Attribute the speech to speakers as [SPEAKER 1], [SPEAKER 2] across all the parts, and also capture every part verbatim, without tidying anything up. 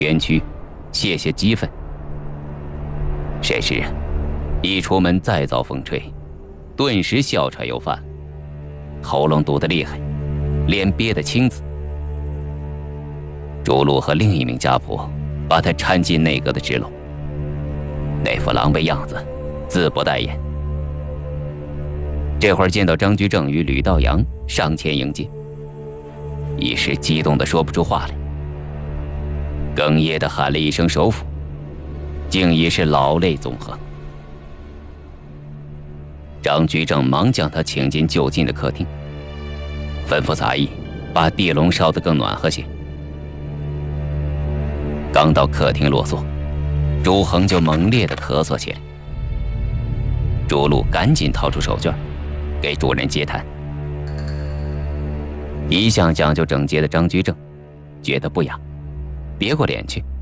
[SPEAKER 1] 园区泄泄激愤。谁知一出门再遭风吹，顿时哮喘又犯，喉咙堵得厉害，脸憋得青紫。朱露和另一名家仆把他搀进内阁的纸篓，那副狼狈样子自不待言。这会儿见到张居正与吕道阳上前迎接，一时激动得说不出话来，哽咽地喊了一声首府，竟已是老泪纵横。张居正忙将他请进就近的客厅，吩咐杂役把地笼烧得更暖和些。刚到客厅落座，朱恒就猛烈地咳嗽起来。朱露赶紧掏出手绢给主人接痰。一向讲究整洁的张居正觉得不雅，别过脸去。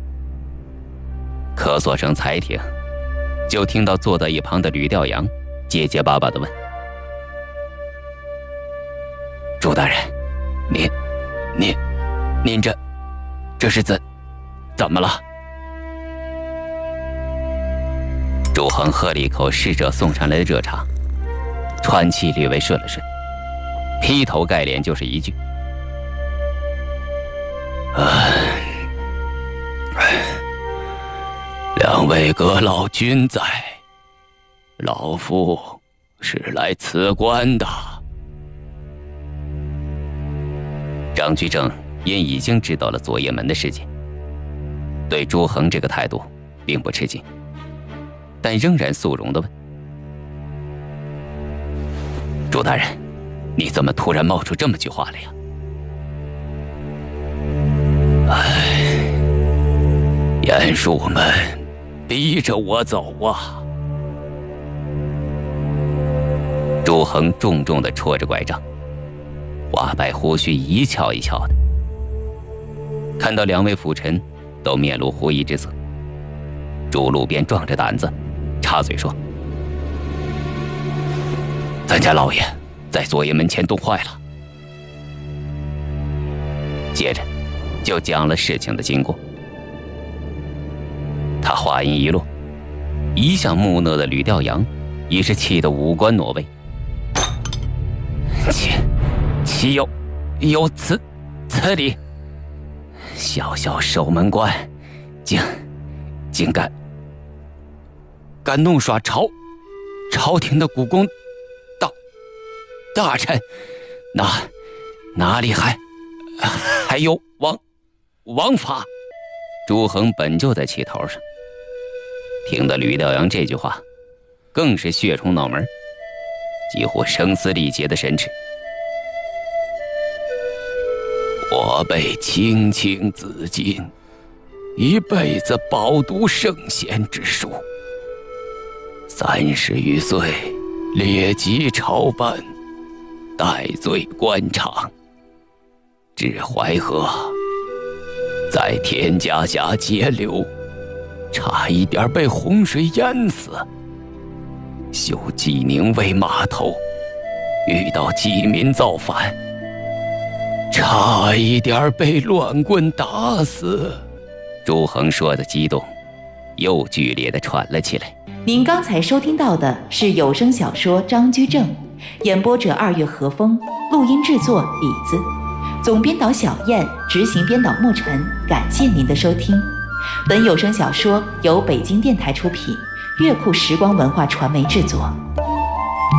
[SPEAKER 1] 咳嗽声才停，就听到坐在一旁的吕调阳结结巴巴地问：“朱大人，您您您这这是怎怎么了？”朱恒喝了一口侍者送上来的热茶，喘气略微顺了顺，劈头盖脸就是一句：“唉，两位阁老均在，老夫是来辞官的。”张居正因已经知道了左掖门的事情，对朱恒这个态度并不吃惊，但仍然肃容地问：“朱大人，你怎么突然冒出这么句话来呀？”“唉，鼹鼠们逼着我走啊。”朱恒重重地戳着拐杖，花白胡须一翘一翘的。看到两位辅臣都面露狐疑之色，朱露便壮着胆子插嘴说：“咱家老爷在左掖门前冻坏了。”接着就讲了事情的经过。他话音一落，一向木讷的吕调阳已是气得五官挪位。岂岂有有此此理！小小守门官，竟竟敢敢弄耍朝朝廷的古公大大臣，哪哪里还还有王王法？朱恒本就在气头上，听得吕调阳这句话，更是血冲脑门，几乎声嘶力竭的神智。我辈青青子衿，一辈子饱读圣贤之书，三十余岁列级朝班，戴罪官场，至淮河，在田家峡截流，差一点被洪水淹死；修济宁卫码头，遇到饥民造反，差一点被乱棍打死。朱恒说的激动，又剧烈地喘了起来。
[SPEAKER 2] 您刚才收听到的是有声小说《张居正》，演播者二月河风，录音制作李子，总编导小燕，执行编导莫尘。感谢您的收听。本有声小说由北京电台出品，乐库时光文化传媒制作。